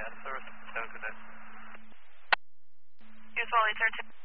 service. Have a good day. Use Wally 13.